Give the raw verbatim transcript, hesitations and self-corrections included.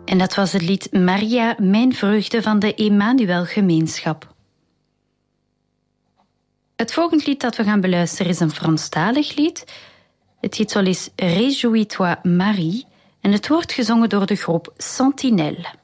En dat was het lied Maria, mijn vreugde van de Emmanuel Gemeenschap. Het volgende lied dat we gaan beluisteren is een Franstalig lied. Het titel is Réjouis-toi Marie en het wordt gezongen door de groep Sentinelle.